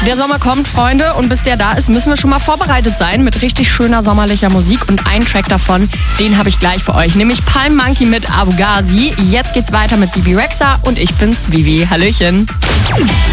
Der Sommer kommt, Freunde, und bis der da ist, müssen wir schon mal vorbereitet sein mit richtig schöner sommerlicher Musik. Und einen Track davon, den habe ich gleich für euch, nämlich Palm Monkey mit Abugazi. Jetzt geht's weiter mit Bibi Rexha und ich bin's, Vivi. Hallöchen.